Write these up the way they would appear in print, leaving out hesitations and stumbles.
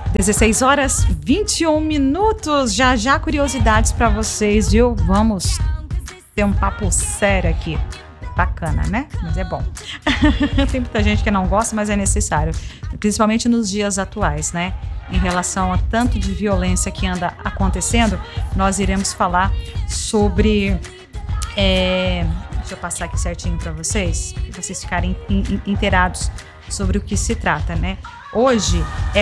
16 horas 21 minutos. Já curiosidades para vocês, viu? Vamos ter um papo sério aqui. Bacana, né? Mas é bom. Tem muita gente que não gosta, mas é necessário. Principalmente nos dias atuais, né? Em relação a tanto de violência que anda acontecendo, nós iremos falar sobre... Deixa eu passar aqui certinho para vocês ficarem inteirados sobre o que se trata, né? Hoje é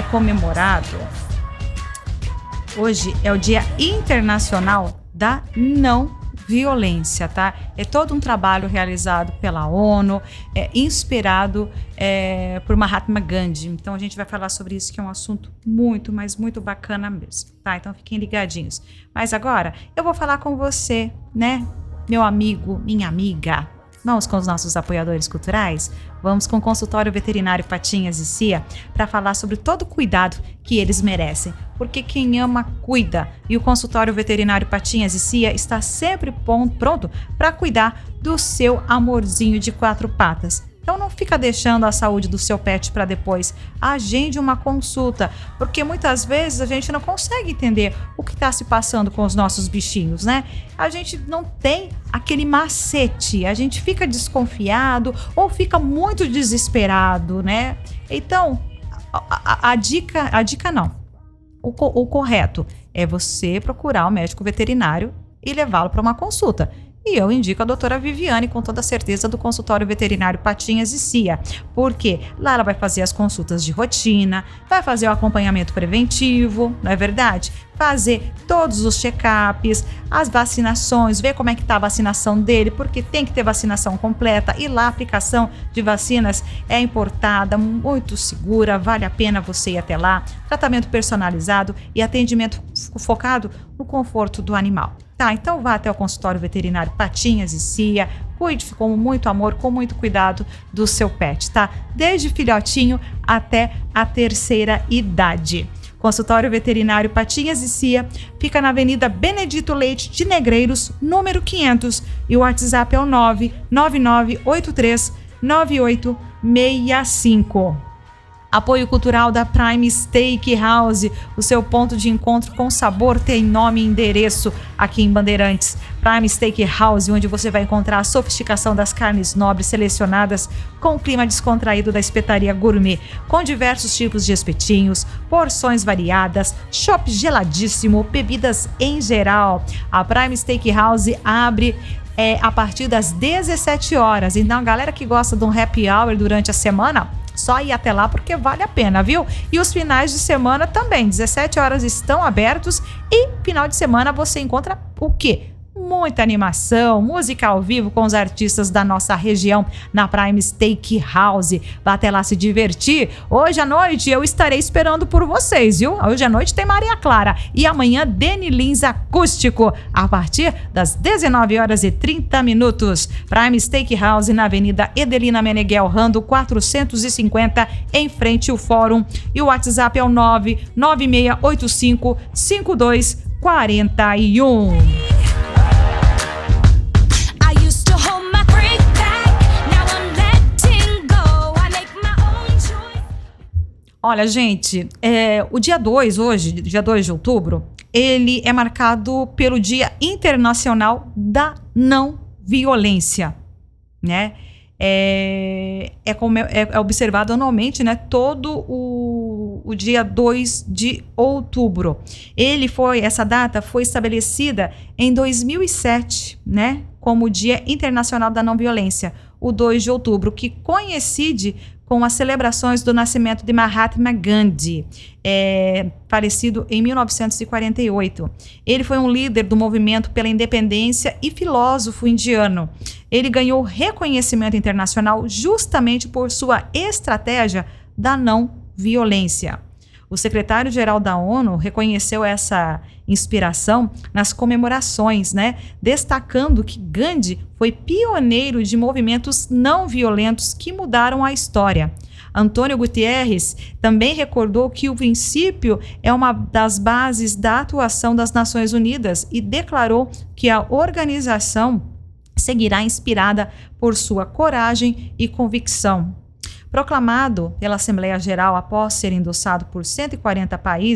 o Dia Internacional da Não Violência, tá? É todo um trabalho realizado pela ONU, inspirado por Mahatma Gandhi. Então a gente vai falar sobre isso, que é um assunto muito, mas muito bacana mesmo, tá? Então fiquem ligadinhos. Mas agora eu vou falar com você, né? Meu amigo, minha amiga. Vamos com os nossos apoiadores culturais? Vamos com o Consultório Veterinário Patinhas e Cia para falar sobre todo o cuidado que eles merecem. Porque quem ama, cuida. E o Consultório Veterinário Patinhas e Cia está sempre pronto para cuidar do seu amorzinho de 4 patas. Então não fica deixando a saúde do seu pet para depois. Agende uma consulta, porque muitas vezes a gente não consegue entender o que está se passando com os nossos bichinhos, né? A gente não tem aquele macete, a gente fica desconfiado ou fica muito desesperado, né? Então, a dica não. O correto é você procurar o médico veterinário e levá-lo para uma consulta. E eu indico a doutora Viviane, com toda certeza, do Consultório Veterinário Patinhas e Cia. Porque lá ela vai fazer as consultas de rotina, vai fazer o acompanhamento preventivo, não é verdade? Fazer todos os check-ups, as vacinações, ver como é que está a vacinação dele, porque tem que ter vacinação completa. E lá a aplicação de vacinas é importada, muito segura, vale a pena você ir até lá. Tratamento personalizado e atendimento focado no conforto do animal. Tá, então vá até o Consultório Veterinário Patinhas e Cia, cuide com muito amor, com muito cuidado do seu pet, tá? Desde filhotinho até a terceira idade. Consultório Veterinário Patinhas e Cia fica na Avenida Benedito Leite de Negreiros, número 500, e o WhatsApp é o 999839865. Apoio cultural da Prime Steakhouse, o seu ponto de encontro com sabor tem nome e endereço aqui em Bandeirantes. Prime Steakhouse, onde você vai encontrar a sofisticação das carnes nobres selecionadas com o clima descontraído da espetaria gourmet, com diversos tipos de espetinhos, porções variadas, chopp geladíssimo, bebidas em geral. A Prime Steakhouse abre a partir das 17 horas. Então, a galera que gosta de um happy hour durante a semana, só ir até lá porque vale a pena, viu? E os finais de semana também, 17 horas estão abertos e final de semana você encontra o quê? Muita animação, música ao vivo com os artistas da nossa região na Prime Steakhouse. Vá até lá se divertir. Hoje à noite eu estarei esperando por vocês, viu? Hoje à noite tem Maria Clara e amanhã Deni Lins Acústico a partir das 19 horas e 30 minutos. Prime Steakhouse na Avenida Edelina Meneghel Rando 450, em frente ao Fórum. E o WhatsApp é o 996855241. Olha, gente, o dia 2 hoje, dia 2 de outubro, ele é marcado pelo Dia Internacional da Não Violência, né? É observado anualmente, né? Todo o dia 2 de outubro. Essa data foi estabelecida em 2007, né? Como o Dia Internacional da Não Violência, o 2 de outubro, que coincide com as celebrações do nascimento de Mahatma Gandhi, falecido em 1948. Ele foi um líder do movimento pela independência e filósofo indiano. Ele ganhou reconhecimento internacional justamente por sua estratégia da não violência. O secretário-geral da ONU reconheceu essa inspiração nas comemorações, né? Destacando que Gandhi foi pioneiro de movimentos não violentos que mudaram a história. Antônio Guterres também recordou que o princípio é uma das bases da atuação das Nações Unidas e declarou que a organização seguirá inspirada por sua coragem e convicção. proclamado pela Assembleia Geral após ser endossado por 140 países,